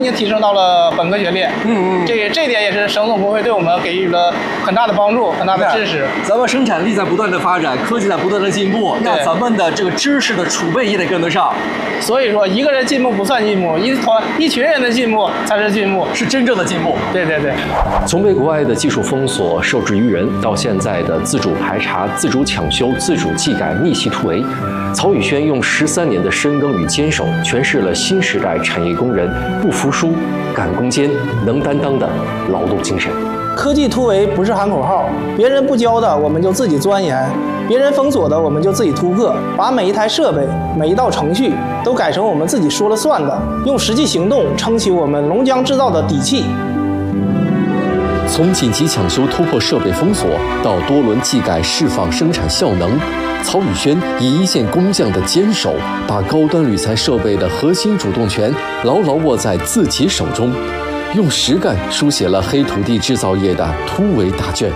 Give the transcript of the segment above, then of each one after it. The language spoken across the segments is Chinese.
已经提升到了本科学历。这点也是省总工会对我们给予了很大的帮助，很大的支持。 咱们生产力在不断的发展，科技在不断的进步，那咱们的这个知识的储备也得跟得上。 所以说，一个人进步不算进步，一群人的进步才是进步， 是真正的进步。 对对对。 从被国外的技术封锁受制于人，到现在的自主排查、自主抢修、自主技改、逆袭突围，曹宇轩用13年的深耕与坚守，诠释了新时代产业工人不服输、敢攻坚、能担当的劳动精神。 科技突围不是喊口号，别人不教的我们就自己钻研，别人封锁的我们就自己突破，把每一台设备、每一道程序都改成我们自己说了算的，用实际行动撑起我们龙江制造的底气。 从紧急抢修突破设备封锁，到多轮技改释放生产效能，曹宇轩以一线工匠的坚守，把高端铝材设备的核心主动权牢牢握在自己手中，用实干书写了黑土地制造业的突围大卷。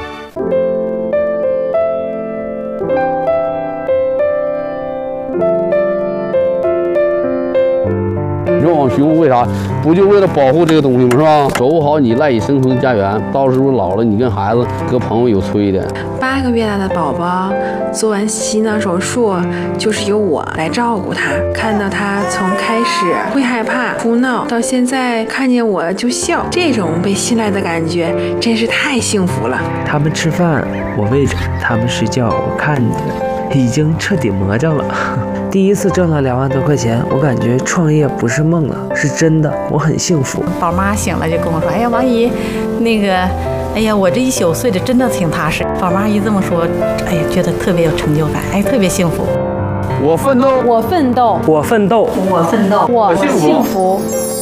人往雄为啥？不就为了保护这个东西吗？是吧？守护好你赖以生存的家园，到时候老了，你跟孩子、跟朋友有催的。 8个月大的宝宝做完心脏手术，就是由我来照顾他。看到他从开始会害怕、哭闹，到现在看见我就笑，这种被信赖的感觉真是太幸福了。 他们吃饭，我喂着；他们睡觉，我看着，已经彻底魔怔了。第一次挣了2万多块钱，我感觉创业不是梦了，是真的，我很幸福。 宝妈醒了就跟我说：“哎呀，王姨，那个，哎呀，我这一宿睡得真的挺踏实。”宝妈一这么说，哎呀，觉得特别有成就感，哎，特别幸福。 我奋斗， 我奋斗， 我奋斗， 我奋斗， 我幸福。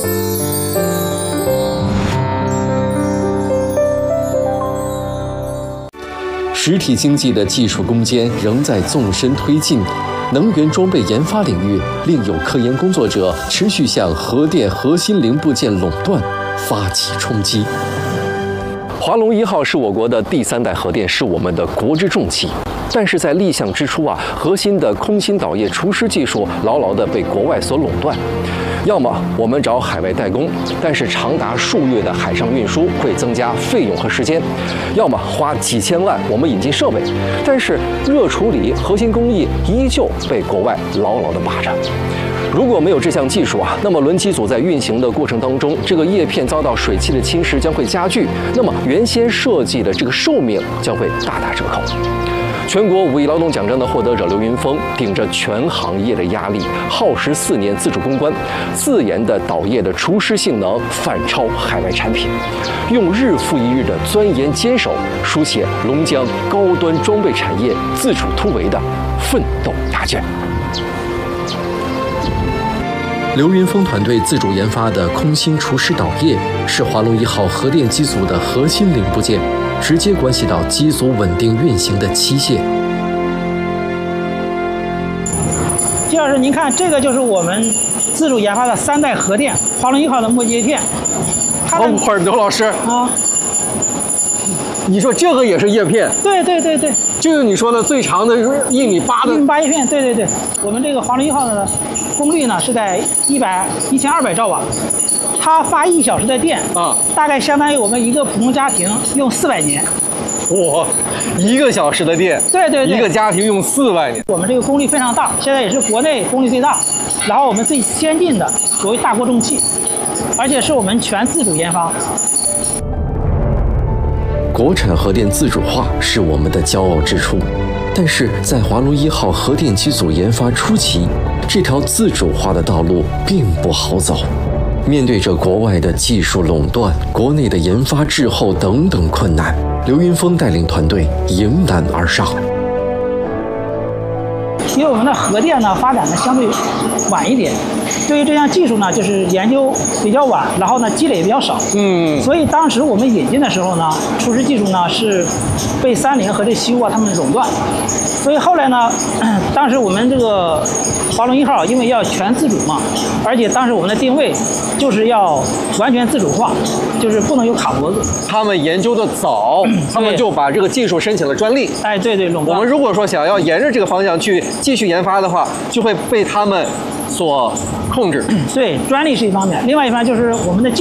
实体经济的技术攻坚仍在纵深推进，能源装备研发领域另有科研工作者持续向核电核心零部件垄断发起冲击。华龙1号是我国的第3代核电，是我们的国之重器。但是在立项之初核心的空心导液除湿技术牢牢地被国外所垄断。要么我们找海外代工，但是长达数月的海上运输会增加费用和时间；要么花几千万我们引进设备，但是热处理核心工艺依旧被国外牢牢地把着。如果没有这项技术那么轮机组在运行的过程当中，这个叶片遭到水汽的侵蚀将会加剧，那么原先设计的这个寿命将会大打折扣。全国5亿劳动奖章的获得者刘云峰，顶着全行业的压力，耗时4年自主攻关，自研的导液的除湿性能反超海外产品，用日复一日的钻研坚守，书写龙江高端装备产业自主突围的奋斗大卷。刘云峰团队自主研发的空心除湿导液，是华龙1号核电机组的核心零部件，直接关系到机组稳定运行的期限。 季老师，您看这个就是我们自主研发的3代核电华龙1号的墨叶片。 会儿，刘老师啊， 你说这个也是叶片？ 对对对对， 就是你说的最长的1.8米的 1.8米叶片。对对对，我们这个华龙1号的功率呢是在1200兆瓦。它发1小时的电大概相当于我们一个普通家庭用400年。 哇，1个小时的电， 对对对， 一个家庭用400年。 我们这个功率非常大，现在也是国内功率最大，然后我们最先进的所谓大锅重器，而且是我们全自主研发。 国产核电自主化是我们的骄傲之处，但是在华龙1号核电机组研发初期，这条自主化的道路并不好走。面对着国外的技术垄断、国内的研发滞后等等困难，刘云峰带领团队迎难而上。 因为我们的核电呢发展的相对晚一点，对于这项技术呢就是研究比较晚，然后呢积累也比较少。所以当时我们引进的时候呢，除湿技术呢是被三菱和这西屋他们垄断。所以后来呢，当时我们这个华龙1号因为要全自主嘛，而且当时我们的定位就是要完全自主化，就是不能有卡脖子。 他们研究的早，他们就把这个技术申请了专利。 哎，对对，垄断。 我们如果说想要沿着这个方向去继续研发的话，就会被他们所控制。 对，专利是一方面，另外一方面就是我们的